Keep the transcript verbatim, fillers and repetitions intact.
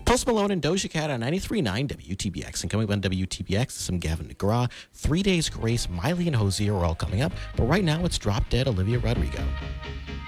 Post Malone and Doja Cat on ninety-three point nine W T B X. And coming up on W T B X is some Gavin DeGraw, Three Days Grace, Miley and Hosier are all coming up. But right now it's Drop Dead Olivia Rodrigo.